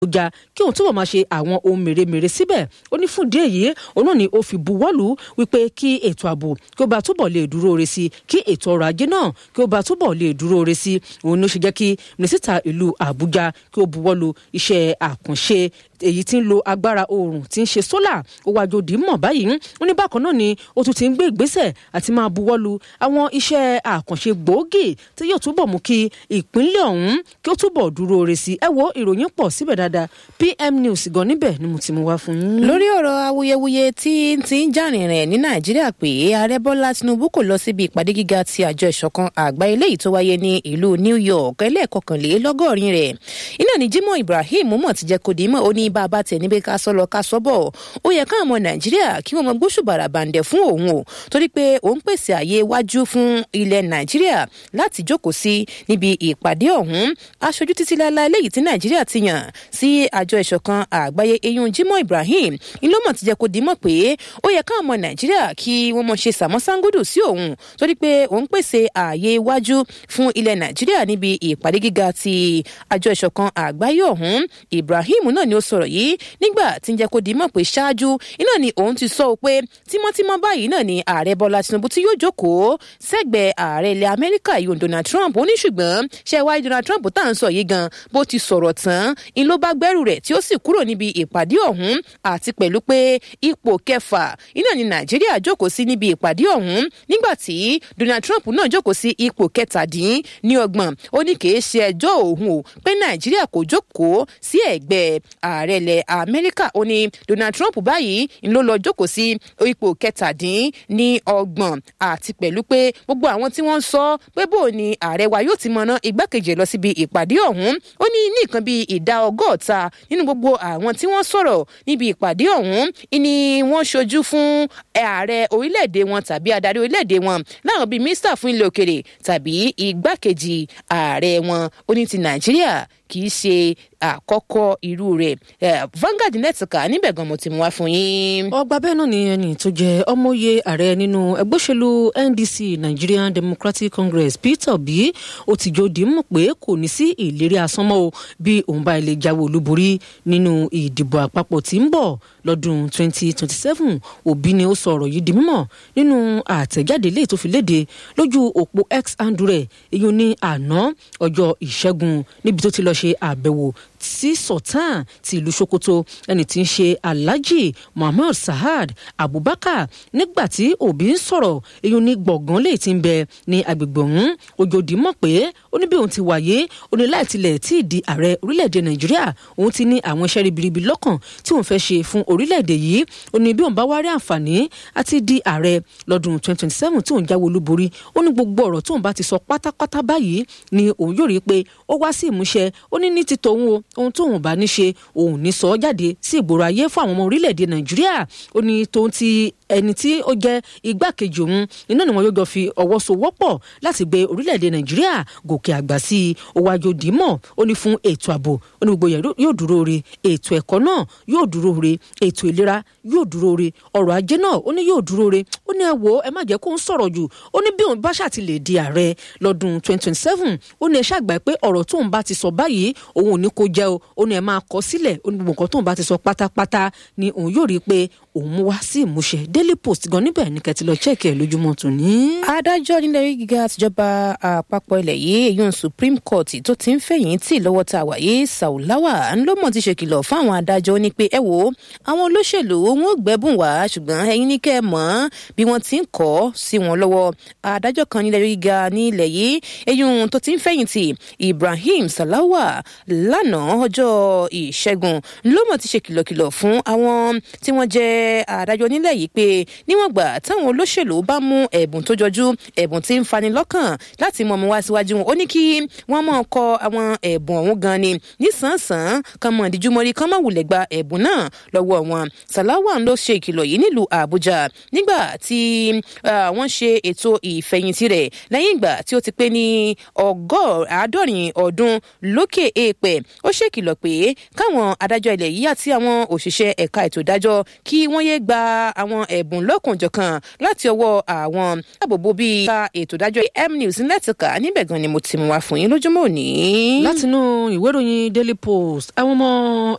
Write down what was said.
Àbújá kí òun túbọ̀ máa ṣe àwọn ohun mèremère síbẹ̀. Ó ní fún díẹ̀ yìí òun náà ni ó fi buwọ́lù wípé kí ètò ààbò kí ó bá túbọ̀ lè dúró re sí, kí ètò ọrọ̀ ajé náà kí ó bá túbọ̀ lè dúró re sí. Òun ló ṣe jẹ́ kí mínísítà ìlú Àbújá kí ó buwọ́lù iṣẹ́ àkànṣe èyí tí ń lo agbára oòrùn tí ń ṣe sólà. Ó wá jòdì mọ̀ báyìí. Ó ní bákan náà ni ó tún ti ń gbé ìgbésẹ̀ àti máa buwọ́lù àwọn iṣẹ́ àkànṣe gbòógì tí yóò túbọ̀ mú kí ìpínlẹ̀ ọ̀hún kí ó túbọ̀ dúró re sí. Ẹ wo ìròyìn pọ̀ síbẹ̀ dáadáa. PM News gan níbẹ̀ ni mo ti mú wá fún yín. Lórí ọ̀rọ̀ awuyewuye tí ń jà rìnrìn ní Nàìjíríà pé Ààrẹ Bọ́lá Tinubu kò lọ síbi ìpàdé gíga ti àjọ ìṣọ̀kan àgbáyé eléyìí tó wáyé ní ìlú New York ẹlẹ́ẹ̀kọkànlélọ́gọ́rin rẹ̀. Iná ni Jimoh Ibrahim mọ̀ ti jẹ́ kó di mọ́ ó ní bá a bá tẹ̀ níbi ká sọ lọ ká sọ bọ̀. Ó yẹ káwọn ọmọ Nàìjíríà kí wọ́n mọ gbóṣùbàrà bàǹdẹ̀ fún òun o torí pé òun pèsè àyè iwájú fún ilẹ̀ Nàìjíríà láti jókòó sí níbi ìpàdé ọ̀hún. Aṣojú títí láéláé eléyìí tí Nàìjíríà ti yàn sí àjọ ìṣọ̀kan àgbáyé eyín Jimoh Ibrahim ló mọ̀ ti jẹ́ kó di mọ̀ pé ó yẹ káwọn ọmọ Nàìjíríà kí wọ́n mọ̀ ṣe sàmọ́sángódò sí òun torí pé òun pèsè ààyè iwájú fún ilẹ̀ Nàìjíríà níbi ìpàdé gíga ti àjọ ìṣọ̀kan àgbáyé ọ̀hún. Ibrahim náà ni ó sọ̀rọ̀ yìí nígbà tí ń jẹ́ kó di mọ̀ pé ṣáájú iná ni òun ti sọ pé tímọ́tímọ́ báyìí náà ni Ààrẹ Bọ́lá Tinubu tí yóò jókòó sẹ́gbẹ̀ẹ́ ààrẹ ilẹ̀ Amẹ́ríkà yìí Donald Trump. Ó ní ṣùgbọ́n ṣe wáyé Donald Trump tá à ń sọ yìí gan bó ti sọ̀rọ̀ tán ń ló bá gbẹ́rù rẹ̀ tí ó sì kúrò níbi ìpàdé ọ̀hún àti pẹ̀lú pé ipò kẹfà iná ni Nàìjíríà jókòó sí níbi ìpàdé ọ̀hún nígbà tí Donald Trump náà jókòó sí ipò kẹtàdínlọ́gbọ̀n. Ó ní kì í ṣe ẹjọ́ òun o pé Nàìjíríà kò jókòó sí ẹ̀gbẹ́ ààrẹ ilẹ̀ Amẹ́ríkà. Ó ní Donald Trump báyìí ń ló lọ jókòó sí ipò kẹtàdínlọ́gbọ̀n àti pẹ̀lú pé gbogbo àwọn tí wọ́n sọ pé bó ni ààrẹ wa yóò ti mọ̀nà igbákejì lọ síbi ìpàdé ọ̀hún. Ó ní nìkan bíi ìdá ọgọ́ta nínú gbogbo àwọn tí wọ́n sọ̀rọ̀ níbi ìpàdé ọ̀hún ni wọ́n ṣojú fún ààrẹ orílẹ̀-èdè wọn tàbí adarí orílẹ̀-èdè wọn láwọn bíi mínísítà fún ilẹ̀ òkèrè tàbí igbákejì ààrẹ wọn. Ó ní ti Nàìjíríà kì í ṣe àkọ́kọ́ irú rẹ̀. Vanguard nẹ́tìkà níbẹ̀ gan mo ti mú wá fún yín. Ọgbà bẹ́ẹ̀ náà ni ẹni tó jẹ́ ọmọye ààrẹ nínú ẹgbẹ́ òṣèlú NDC Nigerian Democratic Congress Peter Obi ó ti jòdì mọ̀ pé kò ní sí ìlérí asán mọ́ o bí òun bá ilé jáwé olúborí nínú ìdìbò àpapọ̀ tí ń bọ̀ lọ́dún 2027. Obi ni ó sọ ọ̀rọ̀ yìí di mímọ̀ nínú àtẹ̀jáde léè tó fi léde lójú òpó X handle rẹ̀ èyí ní àná ọjọ́ ìṣẹ́gun níbi tó ti lọ ṣe àbẹ̀wò sí Sultan ti ìlú Sokoto ẹni tí ń ṣe Alhaji Muhammad Sa'ad Abubakar nígbà tí Obi ń sọ̀rọ̀ èyí ní gbọ̀ngàn lè ti ń bẹ ní agbègbè ọ̀hún. Òjòdì mọ̀ pé ó ní bí òun ti wáyé ó ní láì tilẹ̀ tí ì di ààrẹ orílẹ̀-èdè Nàìjíríà òun ti ní àwọn iṣẹ́ ribiribi lọ́kàn tí òun fẹ́ ṣe fún orílẹ̀-èdè yìí. Ó ní bí òun bá wá rí àǹfààní àti di ààrẹ lọ́dún 2027 tí òun jáwé olúborí ó ní gbogbo ọ̀rọ̀ tóun bá ti sọ pátápátá báyìí ni òun yóò rí i pé ó wá sí ìmúṣẹ. Ó ní ní ti tòun o ohun tóun bá ní ṣe òun ní sọ jáde sí ìgboro ayé fún àwọn ọmọ orílẹ̀-èdè Nàìjíríà. Ó ní tóun ti ẹni tí ó jẹ́ igbákejì òun iná ni wọn yóò jọ fi ọwọ́ sowọ́pọ̀ láti gbé orílẹ̀-èdè Nàìjíríà gòkè àgbà sí i. Ó wá jòdì mọ̀ ó ní fún ètò ààbò ó ní gbogbo yẹn yóò dúró re, ètò ẹ̀kọ́ náà yóò dúró re, ètò ìlera yóò dúró re, ọrọ̀ ajé náà ó ní yóò dúró re. Ó ní ẹ wò ẹ má jẹ́ kó ń sọ̀rọ̀ jù. Ó ní bí òun bá ṣàti lè di ààrẹ lọ́dún 2027 ó ní ẹ ṣàgbà pé ọ̀rọ̀ tóun bá ti sọ báyìí òun ò ní kó jẹ́ o. Ó ní ẹ máa kọ sílẹ̀ ó ní gbogbo nǹkan tóun bá ti sọ pátápátá ni òun yóò rí i pé òun mú wá sí ìmúṣẹ. Daily Post gan níbẹ̀ ní kẹ́tì lọ chẹ́ẹ̀kì ẹ̀ lójúmọ́ tún ní. Adájọ́ nílẹ̀ gíga àtijọba àpapọ̀ ilẹ̀ yìí èyún Supreme Court tó ti ń fẹ̀yìntì lọ́wọ́ tá a wà yìí Saulawa ńlọ́mọ̀ ti ṣèkìlọ̀ fún àwọn adájọ́ ní pé ẹ wo àwọn olóṣèlú wọn ò gbẹ́bùn wá ṣùgbọ́n ẹ̀yin ní kẹ́ ẹ mọ̀ bí wọ́n ti ń kọ́ sí wọn lọ́wọ́. Adájọ́ kan nílẹ̀ gíga ní ilẹ̀ yìí èyún tó ti ń fẹ̀yìntì Ibrahim Saulawa lánàá ọjọ́ ìṣẹ́gun ńlọ́mọ̀ ti ṣèkìlọ̀ fún àwọn tí wọ́n jẹ́ adájọ́ nílẹ̀ yìí pé níwọ̀n gbà táwọn olóṣèlú bá mú ẹ̀bùn tó jọjú ẹ̀bùn tí ń fani lọ́kàn láti mọ̀ mú wá síwájú wọn ó ní kí wọ́n mọ̀ kọ àwọn ẹ̀bùn ọ̀hún gan ni nísànsán kan mọ̀ ìdíjúmọ́rí kan mọ̀ wulẹ̀ gba ẹ̀bùn náà lọ́wọ́ wọn. Saulawa ló ṣe ìkìlọ̀ yìí nílùú Àbújá nígbà tí wọ́n ṣe ètò ìfẹ̀yìntì rẹ̀ lẹ́yìn ìgbà tí ó ti pé ní 150 ọdún lókè èèpẹ̀. Ó ṣèkìlọ̀ pé káwọn adájọ́ ilẹ̀ yìí àti àwọn òṣìṣẹ́ ẹ̀ka ètò ìdájọ́ kí wọ́n yé gba àwọn ẹ̀bùn lọ́kùnjọ̀kan láti ọwọ́ àwọn àbòbò bíi ètò ìdájọ́ mnews lẹ́tìkà níbẹ̀ gan ni mo ti mú wá fún yín lójúmọ́ òní. látinú ìwé ìròyìn Daily Post àwọn ọmọ